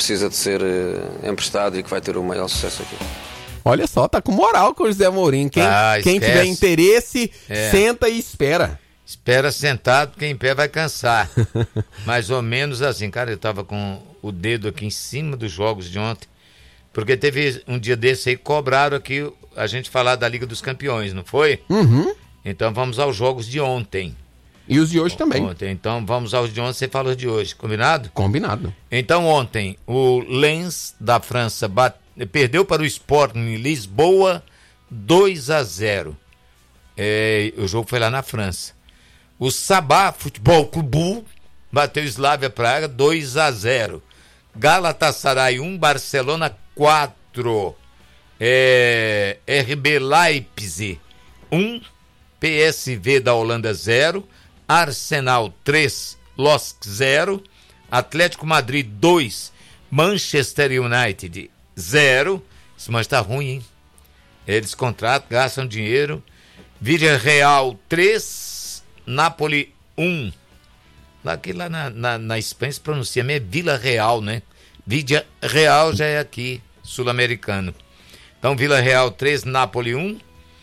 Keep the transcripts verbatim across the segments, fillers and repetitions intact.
precisa de ser uh, emprestado e que vai ter o maior sucesso aqui. Olha só, tá com moral com o José Mourinho. Quem, ah, quem tiver interesse, é. senta e espera. Espera sentado, porque em pé vai cansar. Mais ou menos assim. Cara, eu tava com o dedo aqui em cima dos jogos de ontem, porque teve um dia desse aí, cobraram aqui a gente falar da Liga dos Campeões, não foi? Uhum. Então vamos aos jogos de ontem. E os de hoje também. Ontem. Então vamos aos de ontem, você falou de hoje, combinado? Combinado. Então ontem, o Lens da França bate, perdeu para o Sporting em Lisboa dois a zero. É, o jogo foi lá na França. O Sabah Futebol Clube bateu o Slavia Praga dois a zero. Galatasaray um, Barcelona quatro. É, R B Leipzig um, P S V da Holanda zero. Arsenal três, Losk zero. Atlético Madrid dois, Manchester United zero. Esse mas tá ruim, hein? Eles contratam, gastam dinheiro. Villarreal três, Napoli um. Lá, aqui, lá na, na, na Espanha se pronuncia, é Vila Real, né? Vila Real já é aqui, sul-americano. Então, Vila Real três, Napoli um.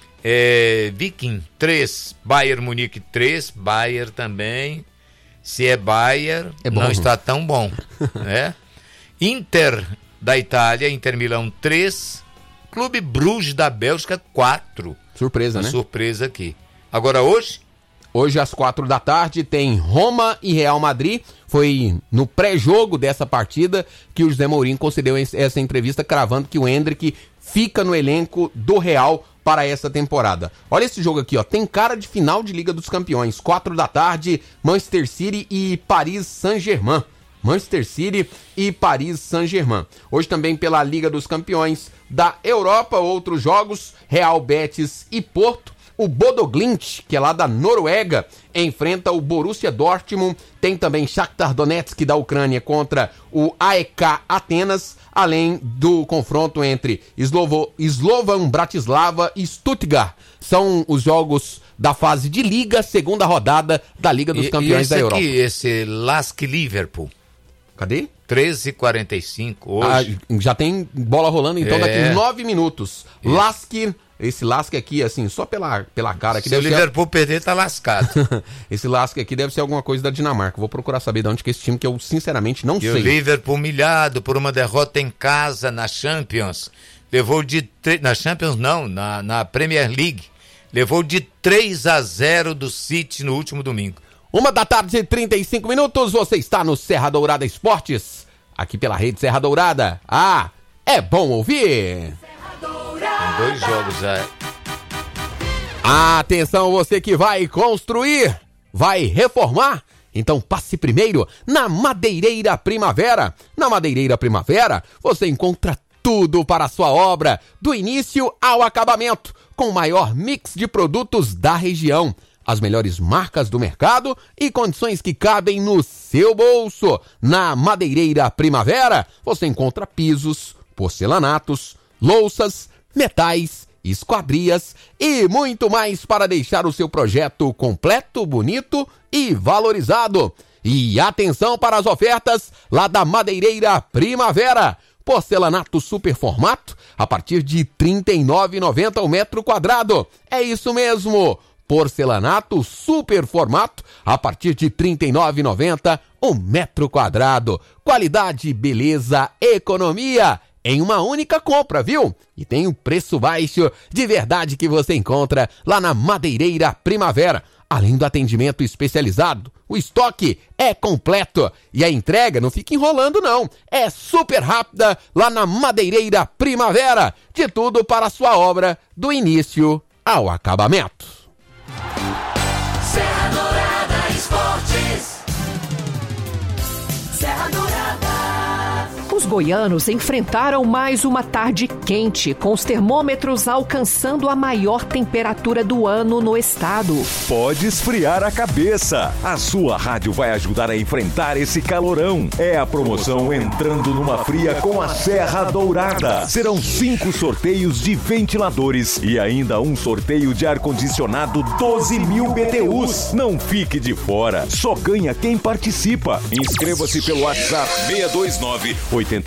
É, Viking três, Bayern Munique três, Bayern também. Se é Bayern, é não está tão bom. Né? Inter da Itália, Inter Milão três, Clube Bruges da Bélgica quatro. Surpresa, Uma né? Surpresa aqui. Agora hoje? Hoje às quatro da tarde tem Roma e Real Madrid. Foi no pré-jogo dessa partida que o José Mourinho concedeu essa entrevista cravando que o Endrick fica no elenco do Real para essa temporada. Olha esse jogo aqui, ó, tem cara de final de Liga dos Campeões. quatro da tarde, Manchester City e Paris Saint-Germain. Manchester City e Paris Saint-Germain. Hoje também pela Liga dos Campeões da Europa, outros jogos, Real Betis e Porto. O Bodo Glimt, que é lá da Noruega, enfrenta o Borussia Dortmund. Tem também Shakhtar Donetsk da Ucrânia contra o A E K Atenas, além do confronto entre Slovo, Slovan Bratislava e Stuttgart. São os jogos da fase de Liga, segunda rodada da Liga dos e, Campeões e da Europa. Aqui, esse Lask Liverpool. Cadê? treze e quarenta e cinco hoje. Ah, já tem bola rolando, então é. daqui nove minutos. Isso. Lask... Esse lasque aqui, assim, só pela, pela cara... Se o Liverpool ser... perder, tá lascado. Esse lasque aqui deve ser alguma coisa da Dinamarca. Vou procurar saber de onde que é esse time, que eu sinceramente não e sei. E o Liverpool humilhado por uma derrota em casa na Champions. Levou de... Tre... Na Champions não, na, na Premier League. Levou de três a zero do City no último domingo. Uma da tarde e trinta e cinco minutos, você está no Serra Dourada Esportes. Aqui pela rede Serra Dourada. Ah, é bom ouvir... Tem dois jogos aí. Atenção, você que vai construir, vai reformar? Então passe primeiro na Madeireira Primavera. Na Madeireira Primavera, você encontra tudo para a sua obra, do início ao acabamento, com o maior mix de produtos da região. As melhores marcas do mercado e condições que cabem no seu bolso. Na Madeireira Primavera, você encontra pisos, porcelanatos, louças, metais, esquadrias e muito mais para deixar o seu projeto completo, bonito e valorizado. E atenção para as ofertas lá da Madeireira Primavera. Porcelanato super formato a partir de trinta e nove reais e noventa centavos o metro quadrado. É isso mesmo, porcelanato super formato a partir de trinta e nove reais e noventa centavos o metro quadrado. Qualidade, beleza, economia em uma única compra, viu? E tem um preço baixo de verdade que você encontra lá na Madeireira Primavera. Além do atendimento especializado, o estoque é completo e a entrega não fica enrolando não. É super rápida lá na Madeireira Primavera. De tudo para a sua obra, do início ao acabamento. Serra Dourada Esportes. Serra Dourada. Os goianos enfrentaram mais uma tarde quente, com os termômetros alcançando a maior temperatura do ano no estado. Pode esfriar a cabeça. A sua rádio vai ajudar a enfrentar esse calorão. É a promoção Entrando numa Fria com a Serra Dourada. Serão cinco sorteios de ventiladores e ainda um sorteio de ar-condicionado doze mil B T Us. Não fique de fora. Só ganha quem participa. Inscreva-se pelo WhatsApp seis dois nove, oito